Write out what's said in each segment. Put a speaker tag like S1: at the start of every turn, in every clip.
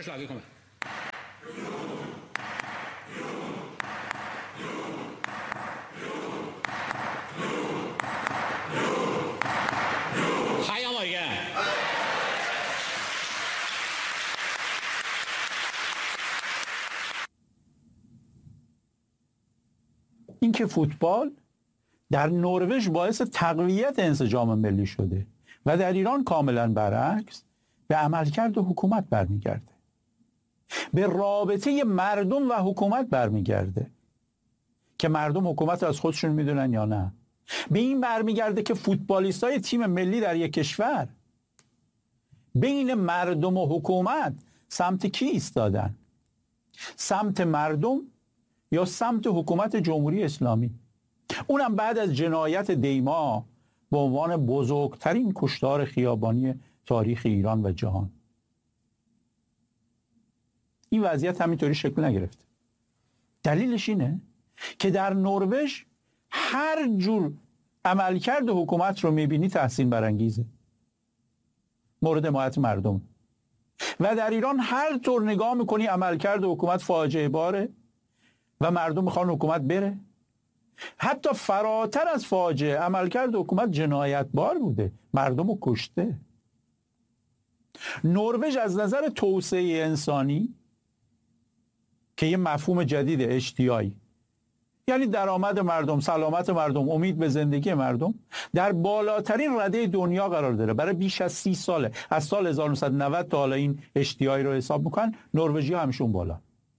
S1: Förslaget kommer. Heia Norge!
S2: این که فوتبال در نروژ باعث تقویت انسجام ملی شده و در ایران کاملا برعکس به عملکرد حکومت برمیگرده، به رابطه مردم و حکومت برمیگرده که مردم حکومت رو از خودشون میدونن یا نه. به این برمیگرده که فوتبالیستای تیم ملی در یک کشور بین مردم و حکومت سمت کی ایستادن؟ سمت مردم یا سمت حکومت جمهوری اسلامی؟ اونم بعد از جنایت دیما به عنوان بزرگترین کشتار خیابانی تاریخ ایران و جهان. این وضعیت همینطوری شکل نگرفته. دلیلش اینه که در نروژ هر جور عملکرد حکومت رو میبینی تحسین برانگیزه، مورد حمایت مردم. و در ایران هر طور نگاه میکنی عملکرد حکومت فاجعه باره و مردم میخوان حکومت بره. حتی فراتر از فاجعه، عملکرد حکومت جنایتبار بوده، مردم رو کشته. نروژ از نظر توسعه انسانی که یه مفهوم جدید اشتیایی، یعنی درآمد مردم، سلامت مردم، امید به زندگی مردم، در بالاترین رده دنیا قرار داره. برای بیش از 30 ساله، از سال 1990 تا حالا این اشتیایی رو حساب میکنن، نروژی همیشون بالا.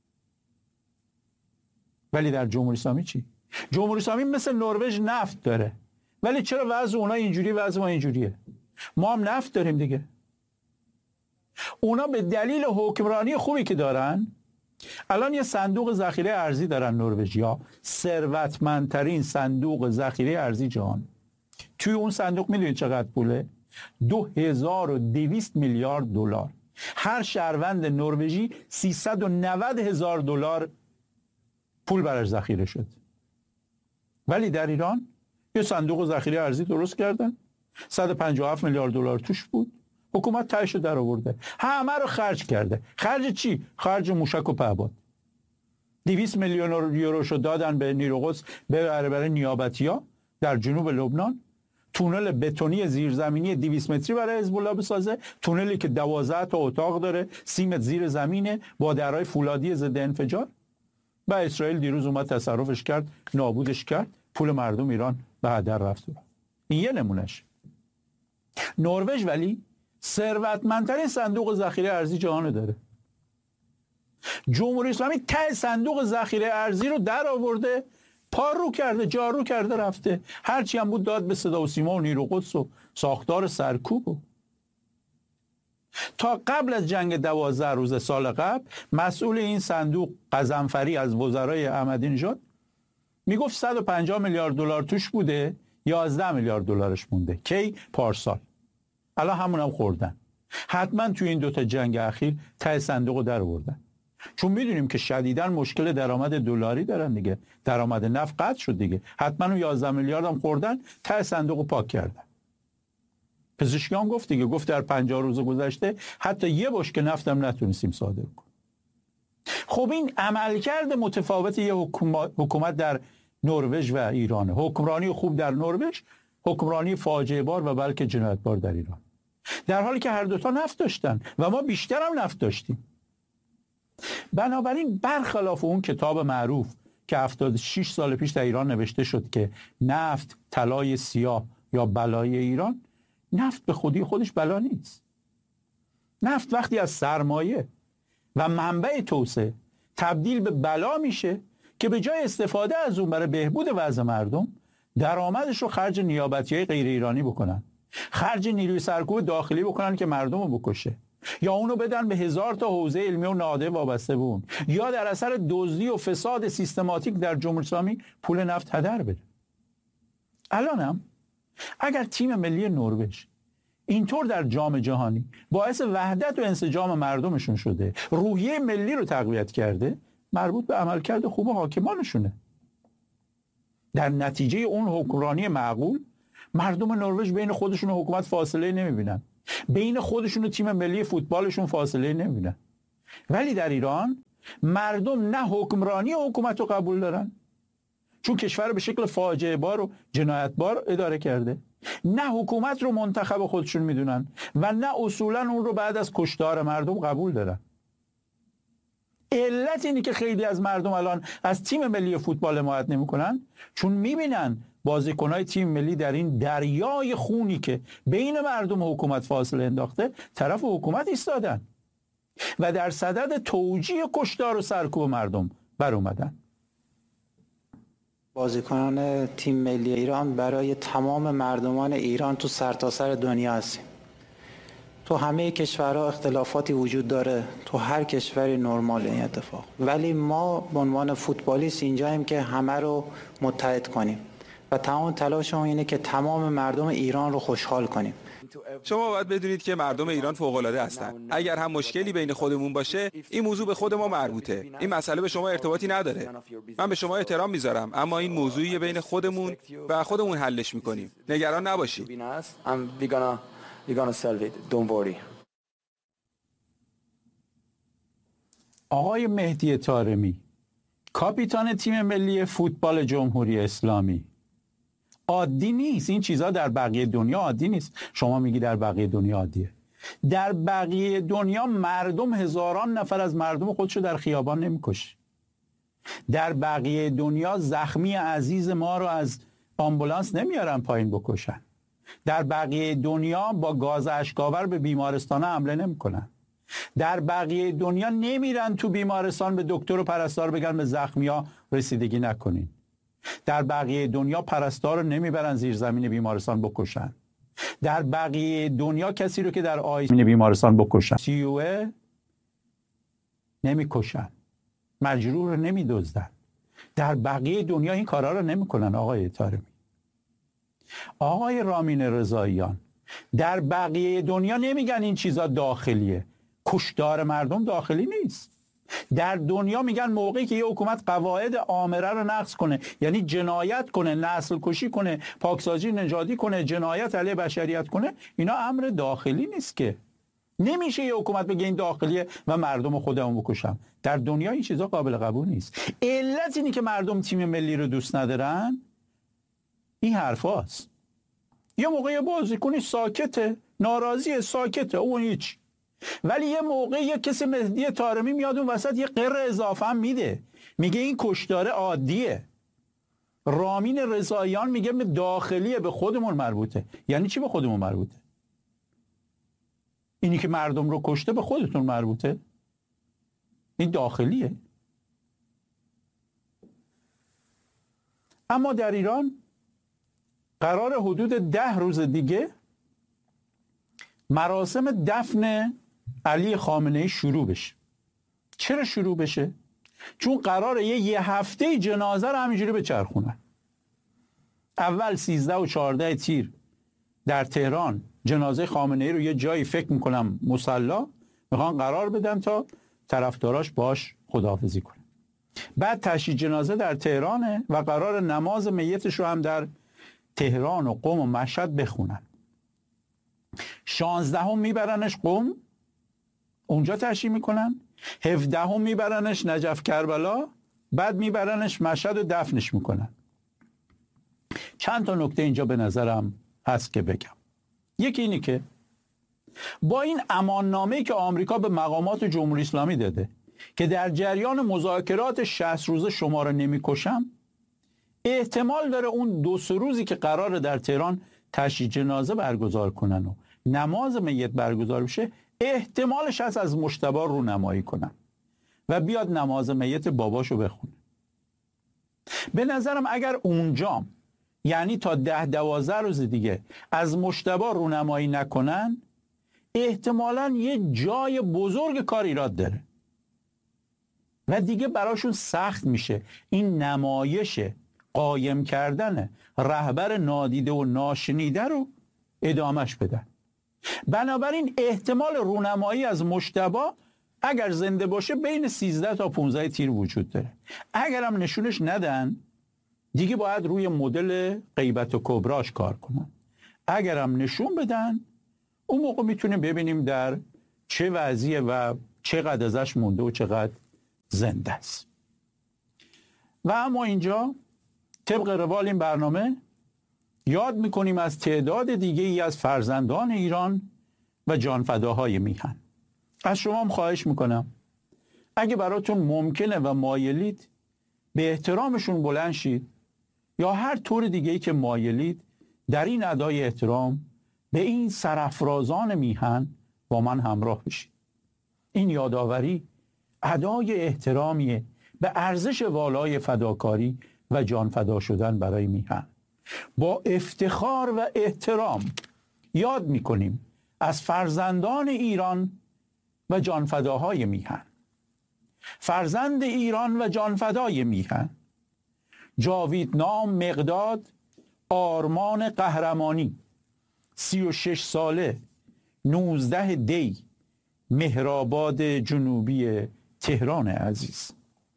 S2: ولی در جمهوری اسلامی چی؟ جمهوری اسلامی مثل نروژ نفت داره، ولی چرا وضع اونا اینجوری وضع ما اینجوریه؟ ما هم نفت داریم دیگه. اونا به دلیل حکمرانی خوبی که دارن الان یه صندوق ذخیره ارزی دارن. نروژیا ثروتمندترین صندوق ذخیره ارزی جهان. توی اون صندوق میدونید چقدر پوله؟ 2200 میلیارد دلار. هر شهروند نروژی 390,000 دلار پول براش ذخیره شد. ولی در ایران یه صندوق ذخیره ارزی درست کردن، 157 میلیارد دلار توش بود، حکومت تهش رو در آورده، همه رو خرج کرده. خرج چی؟ خرج موشک و پهپاد. 200 میلیون یوروشو دادن به نیرو قدس برای نیابتی‌ها در جنوب لبنان. تونل بتونی زیرزمینی 200 متری برای حزب الله بسازه، تونلی که 12 تا اتاق داره، 30 متر زیر زمینه با درهای فولادی ضد انفجار. و اسرائیل دیروز اومد تصرفش کرد، نابودش کرد، پول مردم ایران به هدر رفت. این یه نمونهش. نروژ ولی ثروتمندترین صندوق ذخیره ارزی جهان داره. جمهوری اسلامی ته صندوق ذخیره ارزی رو در آورده، پارو کرده، جارو کرده، رفته. هرچی هم بود داد به صدا و سیما و نیرو قدس و ساختار سرکوب. تا قبل از جنگ 12 روز سال قبل مسئول این صندوق غضنفری از وزرای احمدی نژاد میگفت 150 میلیارد دلار توش بوده، 11 میلیارد دلارش مونده. کی؟ پارسال. الان همون هم خوردن. حتما توی این دوتا جنگ اخیر ته صندوق در آوردن، چون میدونیم که شدیداً مشکل درآمد دلاری دارن دیگه. درآمد نفت قطع شد دیگه. حتما اون 11 میلیارد هم خوردن، ته صندوق پاک کردن. پزشکیان گفت دیگه، گفت در 50 روز گذشته حتی یه بشکه نفت هم نتونستیم صادر کنیم. خب این عملکرد متفاوت یه حکومت در نروژ و ایرانه. حکمرانی خوب در نروژ، حکمرانی فاجعه بار و بلکه جنایتبار در ایران. در حالی که هر دوتا نفت داشتن و ما بیشتر هم نفت داشتیم. بنابراین برخلاف اون کتاب معروف که 76 سال پیش در ایران نوشته شد که نفت طلای سیاه یا بلای ایران، نفت به خودی خودش بلا نیست. نفت وقتی از سرمایه و منبع توسعه تبدیل به بلا میشه که به جای استفاده از اون برای بهبود وضع مردم، درآمدش رو خرج نیابتی‌های غیر ایرانی بکنن، خرج نیروی سرکوب داخلی بکنن که مردم رو بکشه، یا اونو بدن به 1000 تا حوزه علمی و نهاده وابسته به اون، یا در اثر دزدی و فساد سیستماتیک در جمهوری اسلامی پول نفت هدر بده. الانم اگر تیم ملی نروژ اینطور در جام جهانی باعث وحدت و انسجام مردمشون شده، روحیه ملی رو تقویت کرده، مربوط به عملکرد خوب حاکمانشونه. در نتیجه اون حکمرانی معقول، مردم نروژ بین خودشون و حکومت فاصله نمیبینن، بین خودشون و تیم ملی فوتبالشون فاصله نمیبینن. ولی در ایران مردم نه حکمرانی حکومت رو قبول دارن، چون کشور رو به شکل فاجعه بار و جنایت بار اداره کرده، نه حکومت رو منتخب خودشون میدونن و نه اصولا اون رو بعد از کشتار مردم قبول دارن. علت اینه که خیلی از مردم الان از تیم ملی فوتبال حمایت نمیکنن، چون میبینن بازیکنای تیم ملی در این دریای خونی که بین مردم و حکومت فاصله انداخته طرف حکومت ایستادن و در صدد توجیه کشتار و سرکوب مردم بر اومدن.
S1: بازیکنان تیم ملی ایران برای تمام مردمان ایران تو سرتاسر دنیا هستیم. تو همه کشورها اختلافاتی وجود داره، تو هر کشوری نرمال این اتفاق، ولی ما به عنوان فوتبالیست اینجاییم که همه رو متحد کنیم و تمام تلاشمون اینه که تمام مردم ایران رو خوشحال کنیم.
S3: شما باید بدونید که مردم ایران فوق‌العاده هستن. اگر هم مشکلی بین خودمون باشه، این موضوع به خود ما مربوطه. این مسئله به شما ارتباطی نداره. من به شما احترام میذارم، اما این موضوعی بین خودمون و خودمون حلش میکنیم. نگران نباشید.
S2: آقای مهدی طارمی، کاپیتان تیم ملی فوتبال جمهوری اسلامی، عادی نیست. این چیزها در بقیه دنیا عادی نیست. شما میگی در بقیه دنیا عادیه. در بقیه دنیا مردم هزاران نفر از مردم خودشو در خیابان نمیکشه. در بقیه دنیا زخمی عزیز ما رو از آمبولانس نمیارن پایین بکشن. در بقیه دنیا با گاز اشک‌آور به بیمارستان حمله نمیکنن. در بقیه دنیا نمیرن تو بیمارستان به دکتر و پرستار بگن به زخمی‌ها رسیدگی نکنین. در بقیه دنیا پرستار رو نمیبرن زیر زمین بیمارستان بکشن. در بقیه دنیا کسی رو که در آیسین بیمارستان بکشن سیوه نمیکشن، مجروح رو نمیدزدن. در بقیه دنیا این کارا رو نمیکنن. آقای طارمی، آقای رامین رضاییان، در بقیه دنیا نمیگن این چیزا داخلیه. کشتار مردم داخلی نیست. در دنیا میگن موقعی که یه حکومت قواعد آمره رو نقض کنه، یعنی جنایت کنه، نسل کشی کنه، پاکسازی نژادی کنه، جنایت علیه بشریت کنه، اینا امر داخلی نیست که. نمیشه یه حکومت بگه این داخلیه و مردم خودمون بکشم. در دنیا این چیزا قابل قبول نیست. علت اینی که مردم تیم ملی رو دوست ندارن این حرفاست. یه موقع بازیکنی ساکته، ناراضیه، ساکته، اون هیچ. ولی یه موقع یه کسی مهدی طارمی میاد اون وسط یه قر اضافه هم میده، میگه این کشتار عادیه. رامین رضاییان میگه داخلیه، به خودمون مربوطه. یعنی چی به خودمون مربوطه؟ اینی که مردم رو کشته به خودتون مربوطه؟ این داخلیه. اما در ایران قرار حدود 10 روز دیگه مراسم دفن علی خامنه‌ای شروع بشه. چرا شروع بشه؟ چون قراره یه هفته جنازه رو همینجوری بچرخونن. اول 13 و 14 تیر در تهران جنازه خامنه‌ای رو یه جایی فکر میکنم مصلی میخوان قرار بدن تا طرفداراش باش خداحافظی کنن. بعد تشییع جنازه در تهرانه و قرار نماز میتش رو هم در تهران و قم و مشهد بخونن. 16 میبرنش قم، اونجا تشییع میکنن. 17 میبرنش نجف کربلا، بعد میبرنش مشهد و دفنش میکنن. چند تا نکته اینجا به نظرم هست که بگم. یکی اینی که با این اماننامه‌ای که آمریکا به مقامات جمهوری اسلامی داده که در جریان مذاکرات 60 روزه شما رو نمیکشم، احتمال داره اون 2-3 روزی که قراره در تهران تشییع جنازه برگزار کنن و نماز میت برگزار بشه، احتمالش هست از مجتبی رونمایی کنن و بیاد نماز میت باباشو بخونه. به نظرم اگر اونجا، یعنی تا 10-12 روز دیگه، از مجتبی رونمایی نکنن، احتمالاً یه جای بزرگ کار ایراد داره و دیگه براشون سخت میشه این نمایش قایم کردن رهبر نادیده و ناشنیده رو ادامش بدن. بنابراین احتمال رونمایی از مجتبی اگر زنده باشه بین 13 تا 15 تیر وجود داره. اگرم نشونش ندن دیگه باید روی مدل غیبت و کبراش کار کنن. اگرم نشون بدن اون موقع میتونیم ببینیم در چه وضعیه و چقدر ازش مونده و چقدر زنده است. و اما اینجا طبق روال این برنامه یاد میکنیم از تعداد دیگه ای از فرزندان ایران و جانفداهای میهن. از شما هم خواهش میکنم اگه براتون ممکنه و مایلید به احترامشون بلند شید، یا هر طور دیگه‌ای که مایلید در این ادای احترام به این سرافرازان میهن با من همراه بشید. این یادآوری ادای احترامیه به ارزش والای فداکاری و جان فدا شدن برای میهن. با افتخار و احترام یاد میکنیم از فرزندان ایران و جانفداهای میهن. فرزند ایران و جانفدای میهن: جاویدنام مقداد آرمان قهرمانی، 36 ساله، 19 دی، مهرآباد جنوبی تهران عزیز.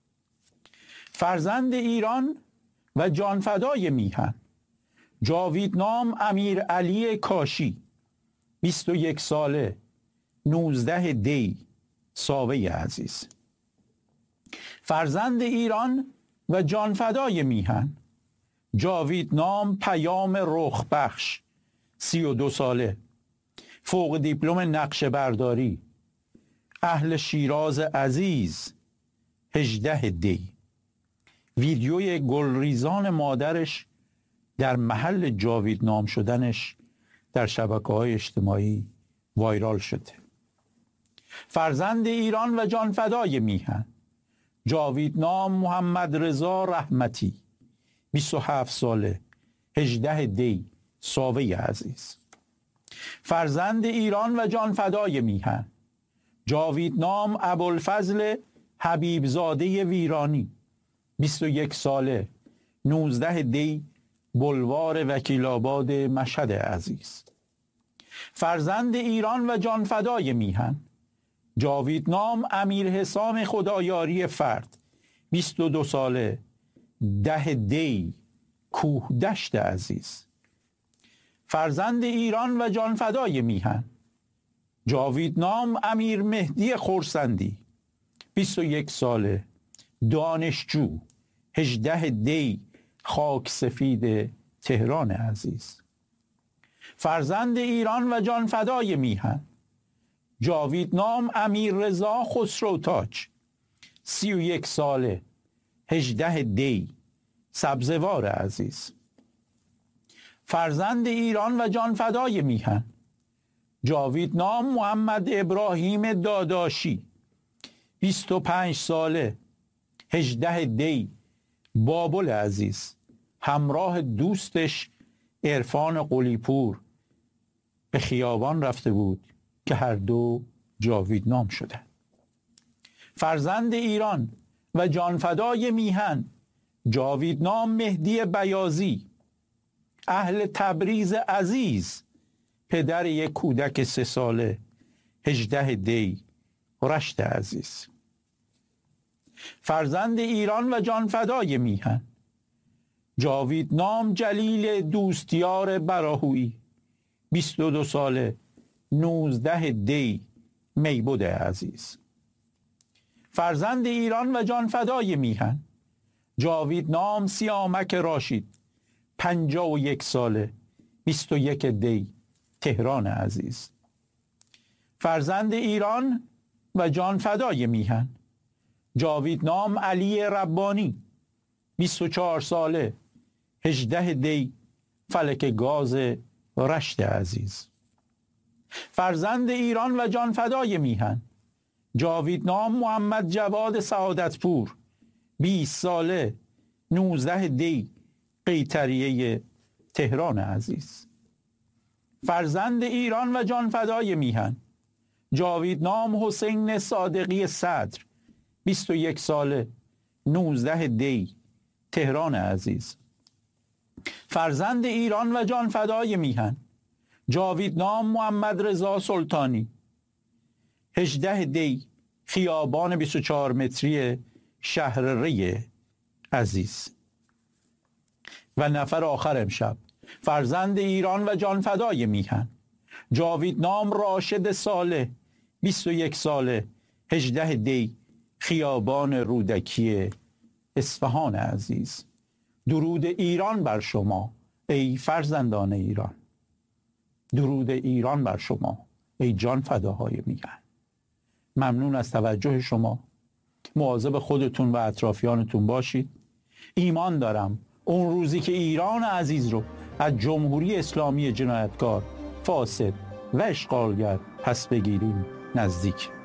S2: فرزند ایران و جانفدای میهن: جاویدنام امیر علی کاشی، 21 ساله، 19 دی، ساوه عزیز. فرزند ایران و جانفدای میهن: جاویدنام پیام رخبخش، 32 ساله، فوق دیپلم نقشه برداری، اهل شیراز عزیز، 18 دی. ویدیوی گلریزان مادرش در محل جاویدنام شدنش در شبکه‌های اجتماعی وایرال شده. فرزند ایران و جانفدای میهن: جاویدنام محمد رضا رحمتی، 27 ساله، 18 دی، ساوه عزیز. فرزند ایران و جانفدای میهن: جاویدنام ابوالفضل حبیبزاده ویرانی، 21 ساله، 19 دی، بلوار وکیل‌آباد مشهد عزیز. فرزند ایران و جانفدای میهن: جاویدنام امیر حسام خدایاری فرد، 22 ساله، 10 دی، کوهدشت عزیز. فرزند ایران و جانفدای میهن: جاویدنام امیر مهدی خرسندی، 21 ساله، دانشجو، 18 دی، خاک سفید تهران عزیز. فرزند ایران و جانفدای میهن: جاویدنام امیر رضا خسروتاج، 31 ساله، 18 دی، سبزوار عزیز. فرزند ایران و جانفدای میهن: جاویدنام محمد ابراهیم داداشی، 25 ساله، 18 دی، بابل عزیز. همراه دوستش عرفان قلیپور به خیابان رفته بود که هر دو جاویدنام شدند. فرزند ایران و جانفدای میهن: جاویدنام مهدی بیازی، اهل تبریز عزیز، پدر یک کودک 3 ساله، 18 دی، رشت عزیز. فرزند ایران و جانفدای میهن: جاویدنام جلیل دوستیار براهویی، 22 ساله، 19 دی، میبود عزیز. فرزند ایران و جانفدای میهن: جاویدنام سیامک راشید، 51 ساله، 21 دی، تهران عزیز. فرزند ایران و جانفدای میهن: جاویدنام علی ربانی، 24 ساله، 18 دی، فلک گاز رشت عزیز. فرزند ایران و جانفدای میهن: جاویدنام محمد جواد سعادتپور، 20 ساله، 19 دی، قیطریه تهران عزیز. فرزند ایران و جانفدای میهن: جاویدنام حسین صادقی صدر، 21 ساله، 19 دی، تهران عزیز. فرزند ایران و جانفدای میهن: جاویدنام محمد رضا سلطانی، 18 دی، خیابان 24 متری شهر ری عزیز. و نفر آخر امشب: فرزند ایران و جانفدای میهن: جاویدنام راشد صالح، 21 ساله، 18 دی خیابان رودکی اصفهان عزیز. درود ایران بر شما ای فرزندان ایران. درود ایران بر شما ای جان فداهای میهن. ممنون از توجه شما. مواظب خودتون و اطرافیانتون باشید. ایمان دارم اون روزی که ایران عزیز رو از جمهوری اسلامی جنایتکار، فاسد و اشغالگر پس بگیریم نزدیک.